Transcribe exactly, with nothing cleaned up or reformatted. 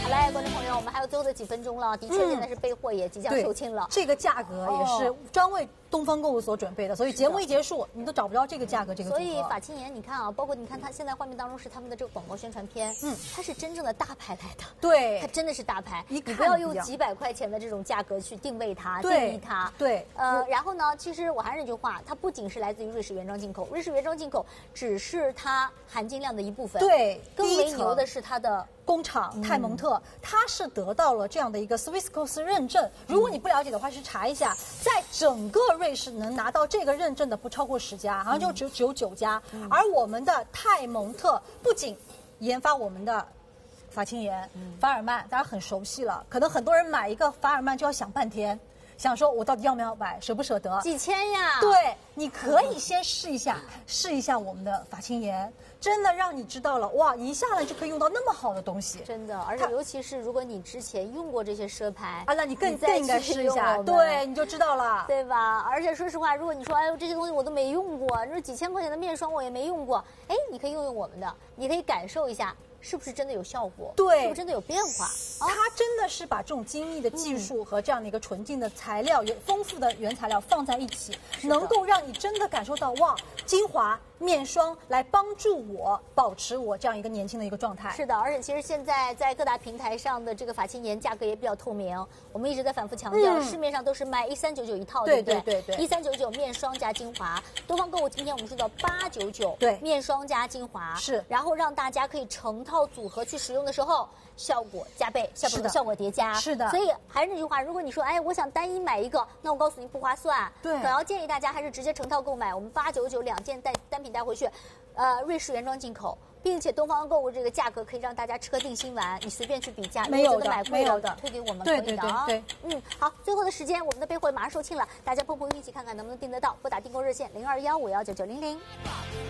好嘞，观众朋友，我们还有最后的几分钟了，的确现在是备货也即将售罄了。 这个价格也是专为东方购物所准备的，所以节目一结束，你都找不着这个价格这个组合。 所以法沁盐，你看啊，包括你看它现在画面当中是他们的这个广告宣传片，嗯，它是真正的大牌来的， 对， 它真的是大牌， 你不要用几百块钱的这种价格去定位它、定义它， 对， 呃，然后呢，其实我还是那句话，它不仅是来自于瑞士原装进口，瑞士原装进口只是它含金量的一部分， 对， 更为牛的是它的。 工厂泰蒙特，它是得到了这样的一个 Swisscos 认证。如果你不了解的话，去查一下，在整个瑞士能拿到这个认证的不超过十家，好像就只有只有九家。而我们的泰蒙特不仅研发我们的法沁盐、法尔曼，大家很熟悉了，可能很多人买一个法尔曼就要想半天。想说，我到底要不要买，舍不舍得？ 几千呀！ 对，你可以先试一下，试一下我们的法沁盐，真的让你知道了，哇，一下来就可以用到那么好的东西。 真的，而且尤其是如果你之前用过这些奢牌， 啊，那你更更应该试一下，对，你就知道了， 对吧？而且说实话，如果你说，哎呦，这些东西我都没用过，你说几千块钱的面霜我也没用过，哎，你可以用用我们的，你可以感受一下。是不是真的有效果？ 对， 是不是真的有变化？ 它真的是把这种精密的技术和这样的一个纯净的材料、有丰富的原材料放在一起，能够让你真的感受到哇，精华面霜来帮助我保持我这样一个年轻的一个状态。 是的，而且其实现在在各大平台上的这个法沁盐价格也比较透明，我们一直在反复强调，嗯、市面上都是卖一三九九一套， 对对不对？对对一三九九面霜加精华，东方购物今天我们说到八九九， 对， 面霜加精华是， 然后让大家可以成套组合去使用的时候，效果加倍，效果效果叠加， 是的。 所以还是那句话，如果你说，哎，我想单一买一个，那我告诉你不划算， 对， 可要建议大家还是直接成套购买，我们八九九两件带单品带回去，呃，瑞士原装进口。并且东方购物这个价格可以让大家吃个定心丸，你随便去比价， 没有的买贵了的推给我们可以的啊。 对对对对， 嗯，好，最后的时间我们的备货马上售罄了，大家碰碰运气看看能不能订得到，拨打订购热线零二幺五幺九九零零。